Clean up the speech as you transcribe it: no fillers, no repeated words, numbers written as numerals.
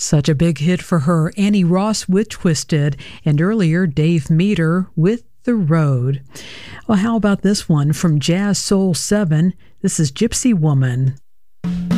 Such a big hit for her. Annie Ross with Twisted, and earlier Dave Meter with The Road. Well, how about this one from Jazz Soul 7? This is Gypsy Woman.